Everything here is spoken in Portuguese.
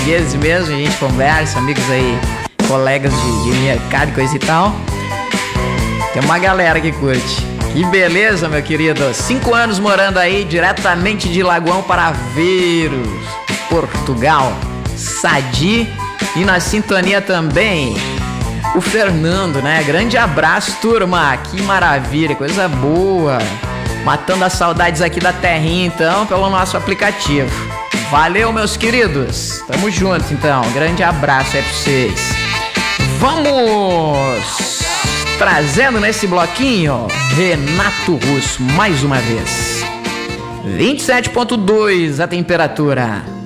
vezes mesmo a gente conversa, amigos aí, colegas de mercado e coisa e tal. Tem uma galera que curte. Que beleza, meu querido. 5 anos morando aí, diretamente de Lagoão para Aveiro, Portugal. Sadi e na sintonia também o Fernando, né? Grande abraço, turma. Que maravilha, coisa boa. Matando as saudades aqui da terrinha, então, pelo nosso aplicativo. Valeu, meus queridos. Tamo junto, então. Grande abraço aí pra vocês. Vamos trazendo nesse bloquinho Renato Russo mais uma vez. 27,2 a temperatura.